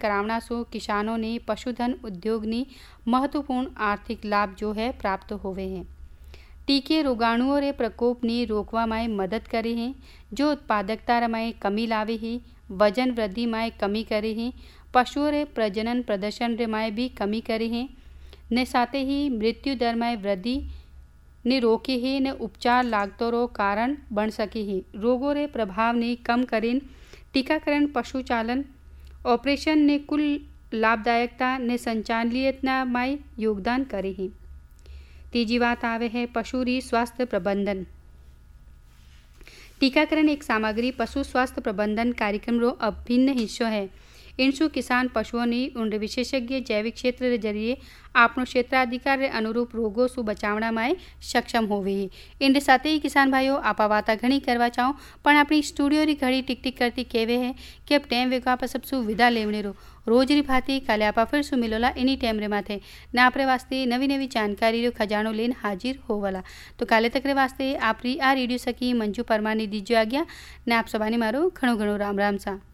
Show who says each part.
Speaker 1: करावना सो किसानों ने पशुधन उद्योग ने महत्वपूर्ण आर्थिक लाभ जो है प्राप्त हुए हैं। टीके रोगाणुओं रे प्रकोप ने रोकवा में मदद करे हैं, जो उत्पादकता में कमी लावे है, वजन वृद्धि में कमी करे हैं, पशुओं रे प्रजनन प्रदर्शन रे में भी कमी करे हैं, ने साथ ही मृत्यु दर में वृद्धि ने रोके है, ने उपचार लागतों रो कारण बन सके है। रोगों रे प्रभाव ने कम करें। टीकाकरण पशुचालन ऑपरेशन ने कुल लाभदायकता ने संचालितना में योगदान करे है। तीजी बात आवे है पशु स्वास्थ्य प्रबंधन। टीकाकरण एक सामग्री पशु स्वास्थ्य प्रबंधन कार्यक्रम रो अभिन्न हिस्सों है। इनसु किसान पशुओं ने उन विशेषज्ञ जैविक क्षेत्र के जरिए आपनो क्षेत्राधिकार रे अनुरूप रोगों से बचावना में सक्षम होवे है। इन साथ ही किसान भाइयों आपा वाता घनी करवा चाहूँ पण अपनी स्टूडियो री घड़ी टिक टिक करती कहवे है कि अब टाइम वेगा आप सब सु विदा लेवने रो। रोज री भांति काले आपा फिर सु मिलोला इन्हीं टाइम रे माथे ने आपरे वास्ते नवी नवी जानकारी रो खजानो लेन हाजिर होवाला। तो काले तक रे वास्ते आपरी आ रेडियो सखी मंजू परमार ने दीजिए आज्ञा ने आप सभाने मारो घणो घणो राम राम सा।